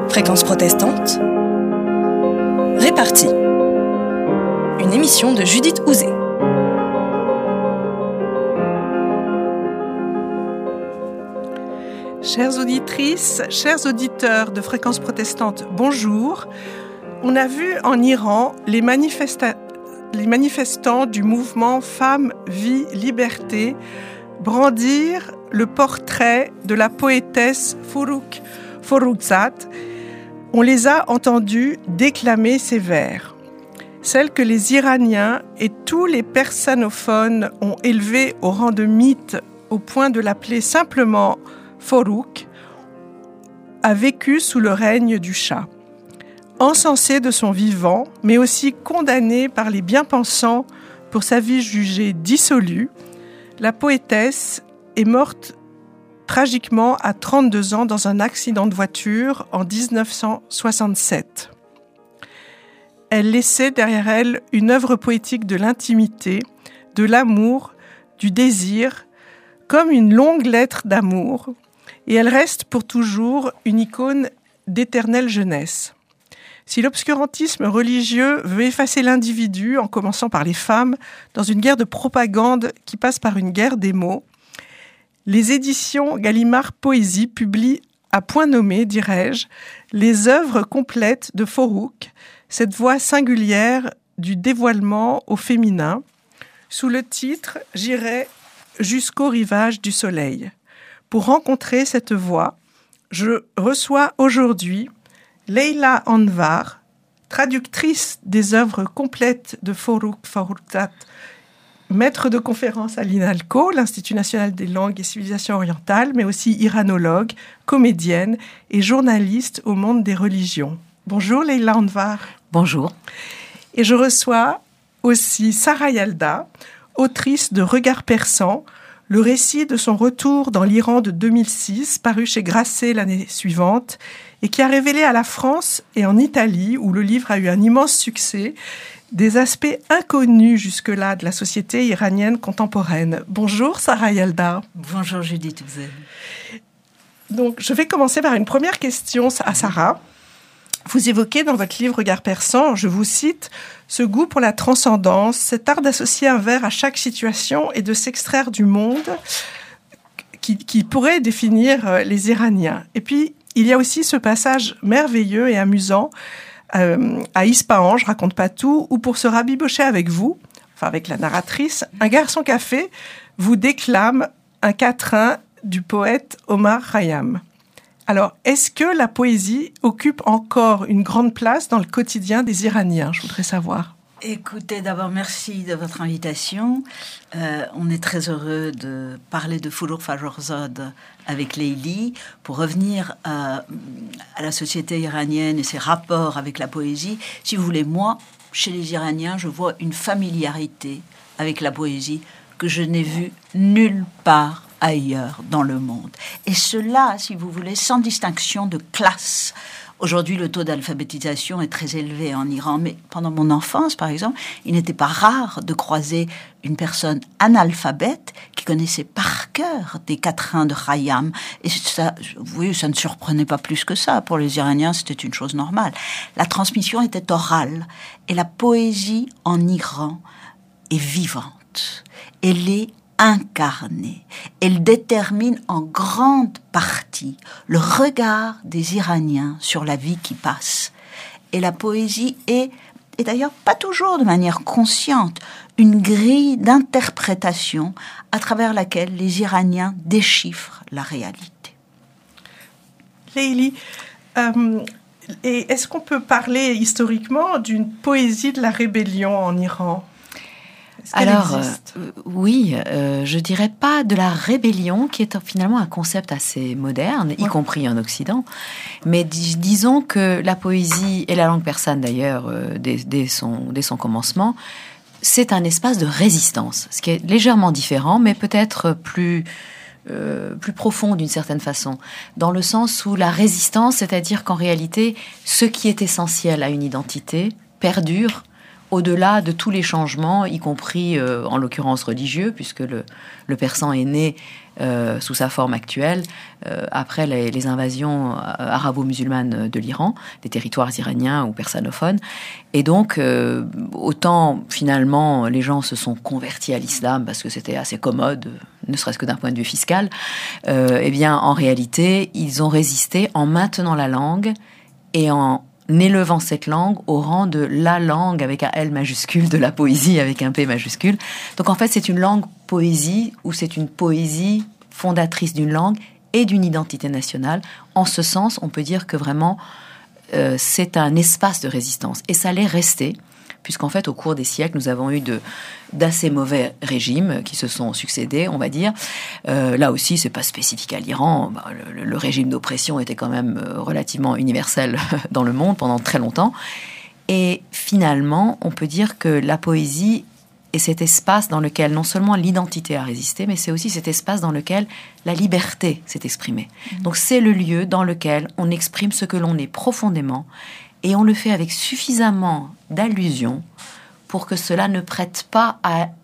Fréquence protestante, Répartie. Une émission de Judith Houzé. Chères auditrices, chers auditeurs de Fréquence protestante, bonjour. On a vu en Iran les manifestants du mouvement Femmes, Vie, Liberté brandir le portrait de la poétesse Forougzad. On les a entendus déclamer ces vers. Celles que les Iraniens et tous les persanophones ont élevées au rang de mythe au point de l'appeler simplement Forough, a vécu sous le règne du Shah. Encensée de son vivant, mais aussi condamnée par les bien-pensants pour sa vie jugée dissolue, la poétesse est morte tragiquement à 32 ans dans un accident de voiture en 1967. Elle laissait derrière elle une œuvre poétique de l'intimité, de l'amour, du désir, comme une longue lettre d'amour, et elle reste pour toujours une icône d'éternelle jeunesse. Si l'obscurantisme religieux veut effacer l'individu, en commençant par les femmes, dans une guerre de propagande qui passe par une guerre des mots, les éditions Gallimard Poésie publient à point nommé, dirais-je, les œuvres complètes de Forough, cette voix singulière du dévoilement au féminin, sous le titre « J'irai jusqu'au rivage du soleil ». Pour rencontrer cette voix, je reçois aujourd'hui Leila Anvar, traductrice des œuvres complètes de Forougzad, maître de conférences à l'INALCO, l'Institut national des langues et civilisations orientales, mais aussi iranologue, comédienne et journaliste au monde des religions. Bonjour Leila Anvar. Bonjour. Et je reçois aussi Sarah Yalda, autrice de Regard persan, le récit de son retour dans l'Iran de 2006, paru chez Grasset l'année suivante, et qui a révélé à la France et en Italie, où le livre a eu un immense succès, des aspects inconnus jusque-là de la société iranienne contemporaine. Bonjour Sarah Yalda. Bonjour Judith Houzé. Donc, je vais commencer par une première question à Sarah. Vous évoquez dans votre livre Regard persan, je vous cite, ce goût pour la transcendance, cet art d'associer un vers à chaque situation et de s'extraire du monde qui pourrait définir les Iraniens. Et puis, il y a aussi ce passage merveilleux et amusant à Ispahan, je raconte pas tout, où pour se rabibocher avec vous, enfin avec la narratrice, un garçon café vous déclame un quatrain du poète Omar Khayyam. Alors, est-ce que la poésie occupe encore une grande place dans le quotidien des Iraniens ? Je voudrais savoir. Écoutez, d'abord, merci de votre invitation. On est très heureux de parler de Forougzad avec Leili pour revenir à la société iranienne et ses rapports avec la poésie. Si vous voulez, moi, chez les Iraniens, je vois une familiarité avec la poésie que je n'ai vue nulle part ailleurs dans le monde. Et cela, si vous voulez, sans distinction de classe. Aujourd'hui, le taux d'alphabétisation est très élevé en Iran, mais pendant mon enfance, par exemple, il n'était pas rare de croiser une personne analphabète qui connaissait par cœur des quatrains de Khayyam. Et ça, oui, ça ne surprenait pas plus que ça. Pour les Iraniens, c'était une chose normale. La transmission était orale. Et la poésie en Iran est vivante. Elle est incarnée. Elle détermine en grande partie le regard des Iraniens sur la vie qui passe. Et la poésie est d'ailleurs pas toujours de manière consciente, une grille d'interprétation à travers laquelle les Iraniens déchiffrent la réalité. Leili, et est-ce qu'on peut parler historiquement d'une poésie de la rébellion en Iran ? Alors, oui, je dirais pas de la rébellion, qui est finalement un concept assez moderne, y compris en Occident. Mais disons que la poésie et la langue persane, d'ailleurs, dès son commencement, c'est un espace de résistance, ce qui est légèrement différent, mais peut-être plus profond d'une certaine façon, dans le sens où la résistance, c'est-à-dire qu'en réalité, ce qui est essentiel à une identité perdure au-delà de tous les changements, y compris en l'occurrence religieux, puisque le persan est né sous sa forme actuelle, après les invasions arabo-musulmanes de l'Iran, des territoires iraniens ou persanophones. Et donc, autant finalement les gens se sont convertis à l'islam parce que c'était assez commode, ne serait-ce que d'un point de vue fiscal, eh bien en réalité, ils ont résisté en maintenant la langue et en élevant cette langue au rang de la langue avec un L majuscule, de la poésie avec un P majuscule. Donc en fait, c'est une langue poésie ou c'est une poésie fondatrice d'une langue et d'une identité nationale. En ce sens, on peut dire que vraiment, c'est un espace de résistance. Et ça l'est resté, puisqu'en fait, au cours des siècles, nous avons eu d'assez mauvais régimes qui se sont succédés, on va dire. Là aussi, c'est pas spécifique à l'Iran. Le régime d'oppression était quand même relativement universel dans le monde pendant très longtemps. Et finalement, on peut dire que la poésie est cet espace dans lequel non seulement l'identité a résisté, mais c'est aussi cet espace dans lequel la liberté s'est exprimée. Donc c'est le lieu dans lequel on exprime ce que l'on est profondément, et on le fait avec suffisamment d'allusions pour que cela ne prête pas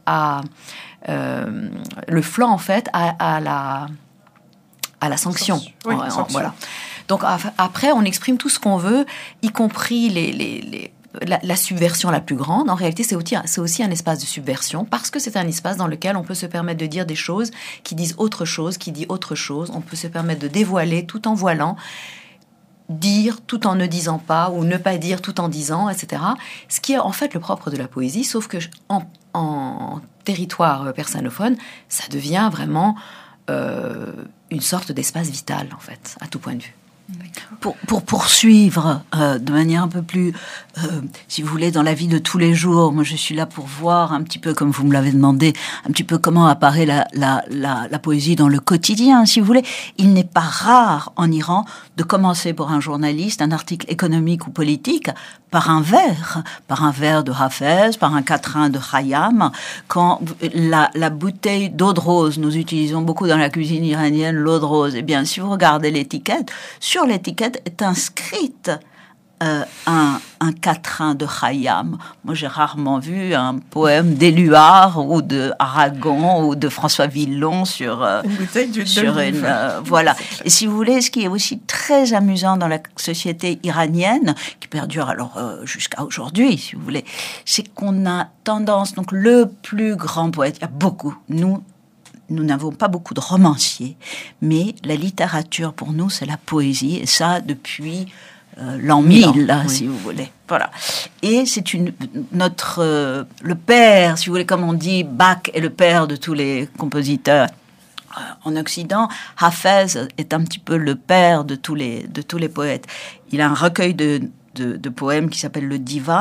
le flanc en fait à la sanction. Oui, sanction. Voilà. Donc après, on exprime tout ce qu'on veut, y compris la subversion la plus grande. En réalité, c'est aussi un espace de subversion parce que c'est un espace dans lequel on peut se permettre de dire des choses qui disent autre chose, qui dit autre chose. On peut se permettre de dévoiler tout en voilant, dire tout en ne disant pas ou ne pas dire tout en disant, etc. Ce qui est en fait le propre de la poésie, sauf que en territoire persanophone, ça devient vraiment une sorte d'espace vital, en fait, à tout point de vue. Pour poursuivre de manière un peu plus, si vous voulez, dans la vie de tous les jours, moi je suis là pour voir un petit peu, comme vous me l'avez demandé, un petit peu comment apparaît la poésie dans le quotidien, si vous voulez. Il n'est pas rare en Iran de commencer pour un journaliste un article économique ou politique par un vers de Hafez, par un quatrain de Khayyam. Quand la bouteille d'eau de rose, nous utilisons beaucoup dans la cuisine iranienne l'eau de rose, eh bien si vous regardez l'étiquette, sur l'étiquette est inscrite un quatrain de Khayyam. Moi, j'ai rarement vu un poème d'Éluard ou de Aragon ou de François Villon sur une bouteille d'huile d'olive. Voilà. Et si vous voulez, ce qui est aussi très amusant dans la société iranienne, qui perdure alors jusqu'à aujourd'hui, si vous voulez, c'est qu'on a tendance, donc le plus grand poète, il y a beaucoup, nous n'avons pas beaucoup de romanciers, mais la littérature, pour nous, c'est la poésie, et ça depuis l'an 1000, là, oui. Si vous voulez. Voilà. Et c'est le père, si vous voulez, comme on dit, Bach est le père de tous les compositeurs en Occident. Hafez est un petit peu le père de tous les poètes. Il a un recueil de poèmes qui s'appelle le Divan.